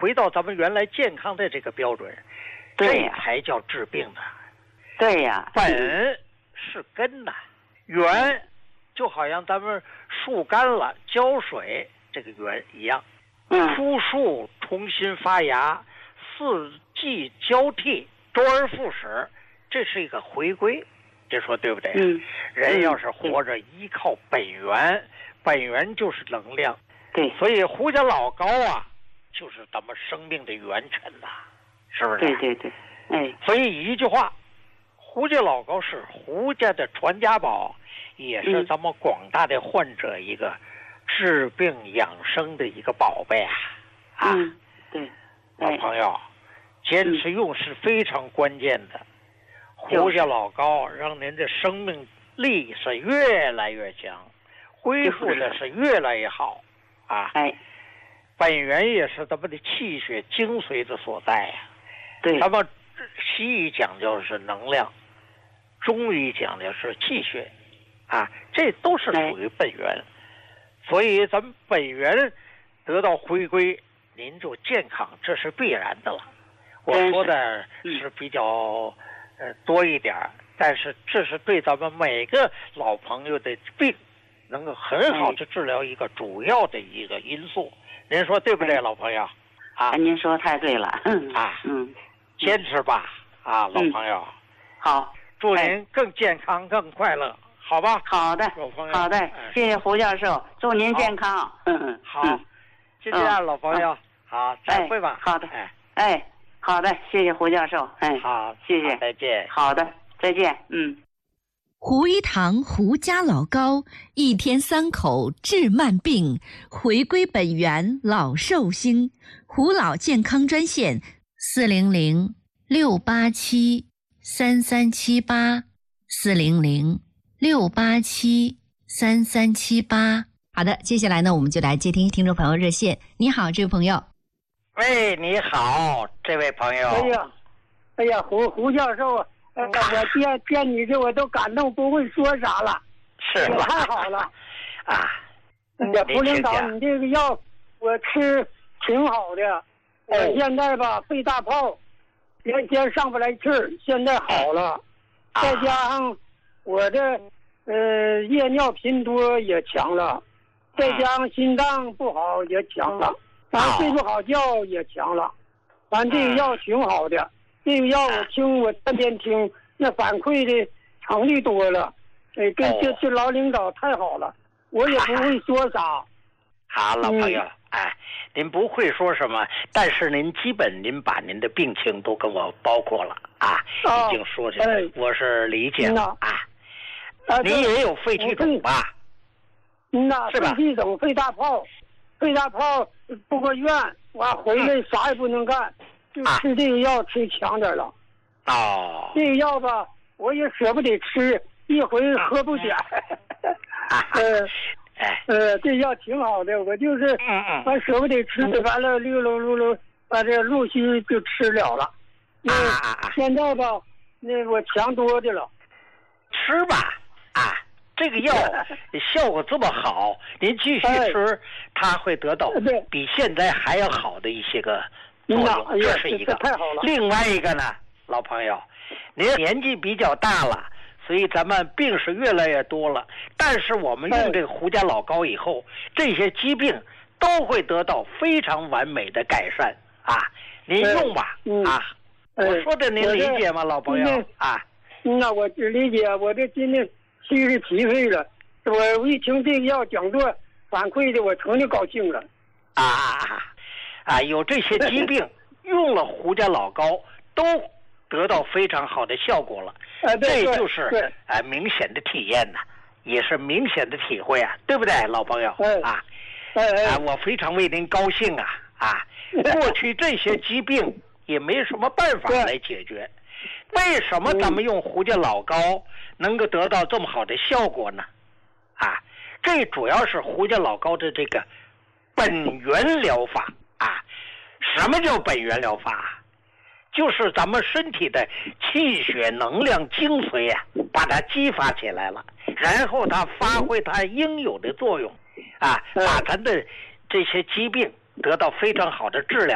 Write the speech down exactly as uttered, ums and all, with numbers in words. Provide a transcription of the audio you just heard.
回到咱们原来健康的这个标准， 对这才叫治病呢。 对呀， 本是根呐，源就好像咱们树干了浇水这个源一样， 嗯， 枯树重新发芽，四季交替，周而复始，这是一个回归，这说对不对？ 嗯， 人要是活着依靠本源，本源就是能量。 对， 所以胡家老高啊，就是咱们生命的元辰呐、啊，是不是？ 对对对，哎， 所以一句话，胡家老高是胡家的传家宝，也是咱们广大的患者一个治病养生的一个宝贝啊！啊， 嗯，对， 老朋友，坚持用是非常关键的。胡家老高让您的生命力是越来越强，恢复的是越来越好。啊， 哎， 本源也是咱们的气血精髓的所在呀、啊。 对， 咱们西医讲究是能量，中医讲究是气血，啊，这都是属于本源。哎、所以咱们本源得到回归，您就健康，这是必然的了。我说的是比较、嗯、呃多一点，但是这是对咱们每个老朋友的病。能够很好的治疗一个主要的一个因素，您说对不对，老朋友？啊， 您说太对了。 啊， 嗯， 坚持吧，啊，老朋友。 好， 祝您更健康、更快乐，好吧？ 好的， 老朋友。 好的，谢谢胡教授，祝您健康。 嗯，好，就这样，老朋友，好，再会吧。 好的，哎，哎，好的，谢谢胡教授，哎， 好， 谢谢， 再见。 好的，再见，嗯。 胡一堂胡家老高，一天三口治慢病，回归本源老寿星。胡老健康专线四零零六八七三三七八四零零六八七三三七八。好的，接下来呢，我们就来接听听众朋友热线。你好，这位朋友。 喂，你好，这位朋友。 哎呀，哎呀，胡胡教授啊。呃，我见见你这我都感动，不会说啥了。 是吧？ 太好了， 啊！ 那胡领导，你这个药我吃挺好的。我现在吧肺大泡，原先上不来气儿，现在好了。 啊、 再加上我的呃夜尿频多也强了，再加上心脏不好也强了，完、啊、睡不好觉也强了。完这个药挺好的。这个药我听，我天天听，那反馈的成绩多了，哎，跟这这老领导太好了，我也不会说啥。 好，老朋友，嗯、哎，您不会说什么，但是您基本您把您的病情都跟我包括了啊， 哦、 已经说这个、哎，我是理解了啊。 啊， 您也有肺气肿吧？ 嗯呐，肺气肿、肺大泡，肺大泡住个院，完回来啥也不能干。嗯就吃这个药吃强点了， 哦， 这个药吧，我也舍不得吃，一回喝不点。呃，呃，这药挺好的，我就是，完舍不得吃，完了溜溜溜溜，把这陆续就吃了了。那现在吧，那我强多的了。 吃吧，啊，这个药效果这么好，您继续吃，它会得到比现在还要好的一些个。作用，这是一个。 太好了。 另外一个呢，老朋友，您年纪比较大了，所以咱们病是越来越多了。但是我们用这个胡家老高以后，这些疾病都会得到非常完美的改善啊！您用吧，啊，我说的您理解吗，老朋友啊？ 那我只理解，我这今年七十七岁了，我一听这个药讲座反馈的，我成就高兴了。 啊啊啊！啊，有这些疾病，用了胡家老高都得到非常好的效果了， 啊、 这就是啊、呃、明显的体验呐，也是明显的体会啊，对不对，老朋友？ 哎、 啊， 哎哎啊，我非常为您高兴啊啊！过去这些疾病也没什么办法来解决，为什么咱们用胡家老高能够得到这么好的效果呢？啊，这主要是胡家老高的这个本源疗法。啊，什么叫本源疗法？就是咱们身体的气血能量精髓啊，把它激发起来了，然后它发挥它应有的作用，啊，把咱的这些疾病得到非常好的治疗。